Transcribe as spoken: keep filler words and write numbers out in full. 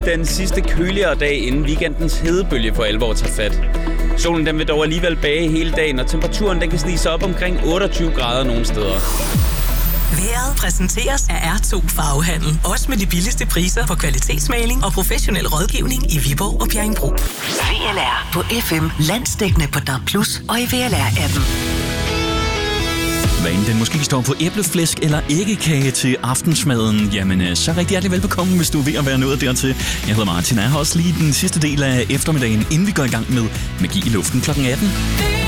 den sidste køligere dag, inden weekendens hedebølge for alvor tager fat. Solen den vil dog alligevel bage hele dagen, og temperaturen den kan snige sig op omkring otteogtyve grader nogle steder. Vejret præsenteres af R to Farvehandel. Også med de billigste priser på kvalitetsmaling og professionel rådgivning i Viborg og Bjerringbro. V L R på F M, landsdækkende på D A B plus, og i V L R-appen. Hvad end den måske står på æbleflæsk eller æggekage til aftensmaden, jamen så rigtig hjertelig velbekomme, hvis du er ved at være nået dertil. Jeg hedder Martin, jeg har også lige den sidste del af eftermiddagen, inden vi går i gang med Magi i luften klokken atten.